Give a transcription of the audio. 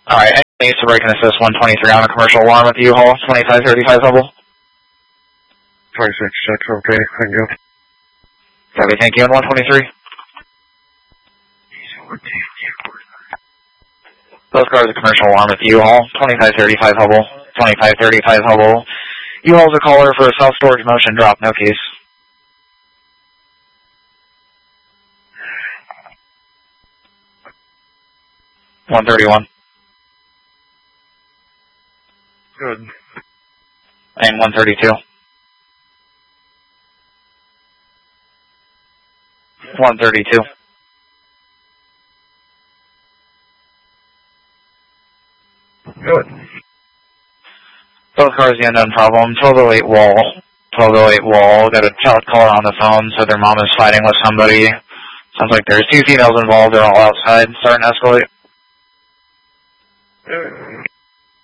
Alright, needs to break and assist 123 on a commercial alarm at the U-Haul, 2535 level. 26, that's okay, thank you. Copy, thank you, and 123. Both cars are commercial alarm at the U-Haul, 2535 Hubble, 2535 Hubble. U-Haul's a caller for a self-storage motion drop, no keys. $131. Good. And $132. $132. Good. Both cars, the unknown problem. 1208 wall. 1208 wall. Got a child caller on the phone, so their mom is fighting with somebody. Sounds like there's 2 females involved. They're all outside. Starting to escalate.